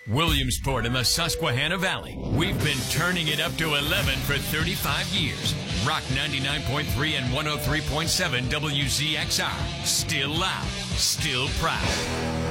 Williamsport in the Susquehanna Valley. We've been turning it up to 11 for 35 years. Rock 99.3 and 103.7 WZXR. Still loud, still proud.